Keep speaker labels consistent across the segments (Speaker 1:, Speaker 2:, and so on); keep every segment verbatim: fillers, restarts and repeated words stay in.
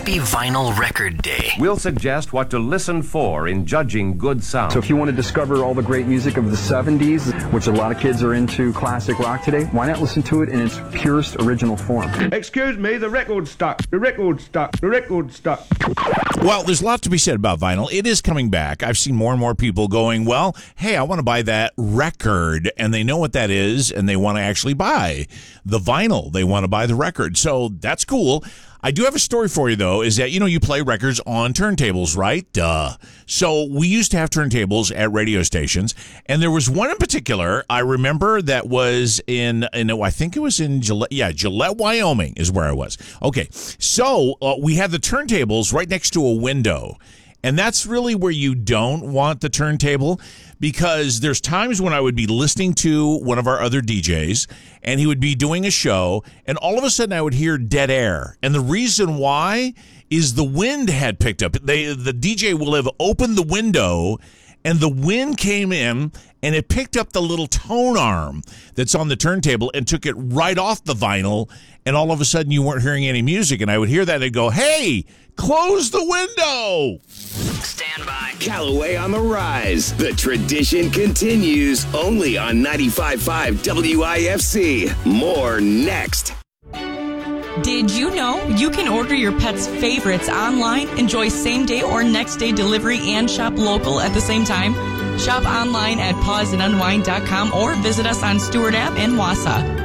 Speaker 1: Happy Vinyl Record Day.
Speaker 2: We'll suggest what to listen for in judging good sound.
Speaker 3: So if you want to discover all the great music of the seventies, which a lot of kids are into classic rock today, why not listen to it in its purest original form?
Speaker 4: Excuse me, the record's stuck. The record's stuck. The record's stuck.
Speaker 5: Well, there's a lot to be said about vinyl. It is coming back. I've seen more and more people going, well, hey, I want to buy that record, and they know what that is, and they want to actually buy the vinyl. They want to buy the record. So that's cool. I do have a story for you, though, is that, you know, you play records on turntables, right? Duh. So we used to have turntables at radio stations, and there was one in particular I remember that was in, in I think it was in Gillette, yeah, Gillette, Wyoming is where I was. Okay, so uh, we had the turntables right next to a window, and that's really where you don't want the turntable, because there's times when I would be listening to one of our other D Js, and he would be doing a show, and all of a sudden I would hear dead air. And the reason why is the wind had picked up. They, the D J will have opened the window, and the wind came in, and it picked up the little tone arm that's on the turntable and took it right off the vinyl, and all of a sudden you weren't hearing any music. And I would hear that and go, hey, close the window.
Speaker 1: Stand by.
Speaker 6: Callaway on the rise. The tradition continues only on ninety-five point five W I F C. More next.
Speaker 7: Did you know you can order your pet's favorites online, enjoy same-day or next-day delivery, and shop local at the same time? Shop online at pause and unwind dot com or visit us on Stewart Ave in Wausau.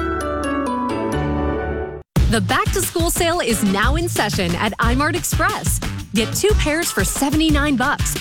Speaker 8: The back-to-school sale is now in session at iMart Express. Get two pairs for seventy-nine bucks,